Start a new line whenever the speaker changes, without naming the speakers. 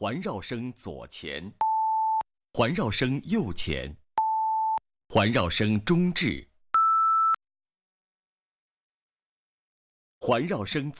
环绕声左前，环绕声右前，环绕声中置，环绕声